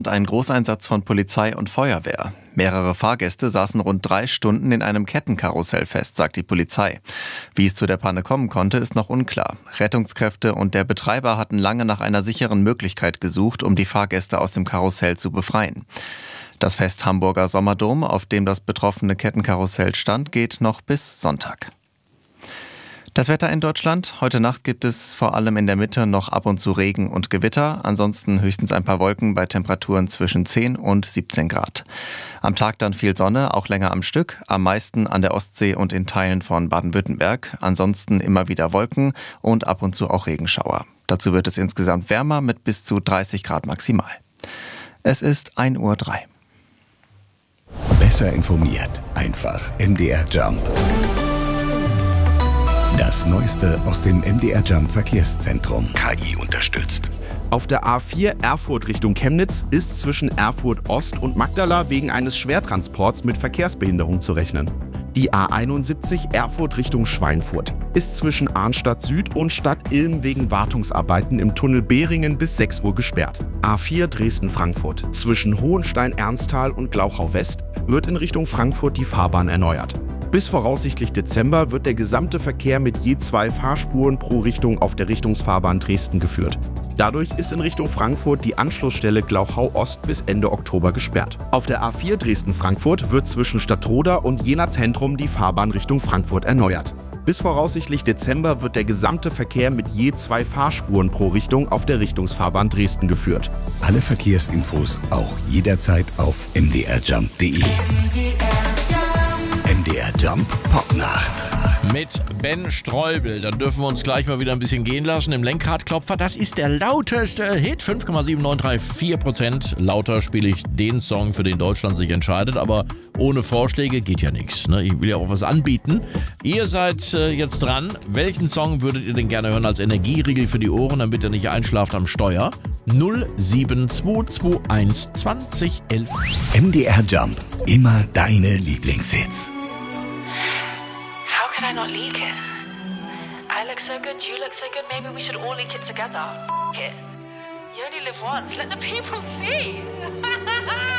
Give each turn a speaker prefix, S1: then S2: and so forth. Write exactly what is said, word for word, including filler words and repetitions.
S1: Ein Großeinsatz von Polizei und Feuerwehr. Mehrere Fahrgäste saßen rund drei Stunden in einem Kettenkarussell fest, sagt die Polizei. Wie es zu der Panne kommen konnte, ist noch unklar. Rettungskräfte und der Betreiber hatten lange nach einer sicheren Möglichkeit gesucht, um die Fahrgäste aus dem Karussell zu befreien. Das Fest Hamburger Sommerdom, auf dem das betroffene Kettenkarussell stand, geht noch bis Sonntag. Das Wetter in Deutschland. Heute Nacht gibt es vor allem in der Mitte noch ab und zu Regen und Gewitter. Ansonsten höchstens ein paar Wolken bei Temperaturen zwischen zehn und siebzehn Grad. Am Tag dann viel Sonne, auch länger am Stück. Am meisten an der Ostsee und in Teilen von Baden-Württemberg. Ansonsten immer wieder Wolken und ab und zu auch Regenschauer. Dazu wird es insgesamt wärmer mit bis zu dreißig Grad maximal. Es ist ein Uhr drei.
S2: Besser informiert. Einfach M D R Jump. Das Neueste aus dem M D R Jump Verkehrszentrum. K I unterstützt.
S3: Auf der A vier Erfurt Richtung Chemnitz ist zwischen Erfurt Ost und Magdala wegen eines Schwertransports mit Verkehrsbehinderung zu rechnen. Die A einundsiebzig Erfurt Richtung Schweinfurt ist zwischen Arnstadt Süd und Stadt Ilm wegen Wartungsarbeiten im Tunnel Behringen bis sechs Uhr gesperrt. A vier Dresden-Frankfurt zwischen Hohenstein-Ernsthal und Glauchau West wird in Richtung Frankfurt die Fahrbahn erneuert. Bis voraussichtlich Dezember wird der gesamte Verkehr mit je zwei Fahrspuren pro Richtung auf der Richtungsfahrbahn Dresden geführt. Dadurch ist in Richtung Frankfurt die Anschlussstelle Glauchau Ost bis Ende Oktober gesperrt. Auf der A vier Dresden-Frankfurt wird zwischen Stadtroda und Jena Zentrum die Fahrbahn Richtung Frankfurt erneuert. Bis voraussichtlich Dezember wird der gesamte Verkehr mit je zwei Fahrspuren pro Richtung auf der Richtungsfahrbahn Dresden geführt.
S2: Alle Verkehrsinfos auch jederzeit auf m d r jump punkt d e. M D R Jump Popnacht.
S4: Mit Ben Streubel. Dann dürfen wir uns gleich mal wieder ein bisschen gehen lassen. Im Lenkradklopfer, das ist der lauteste Hit. fünf Komma sieben neun drei vier Prozent. Lauter spiele ich den Song, für den Deutschland sich entscheidet. Aber ohne Vorschläge geht ja nichts. Ne? Ich will ja auch was anbieten. Ihr seid äh, jetzt dran. Welchen Song würdet ihr denn gerne hören als Energieriegel für die Ohren, damit ihr nicht einschlaft am Steuer? null sieben zwei zwei eins zwanzig elf.
S2: M D R Jump. Immer deine Lieblingshits.
S5: How could I not leak it? I look so good, you look so good, maybe we should all leak it together. F it. You only live once, let the people see.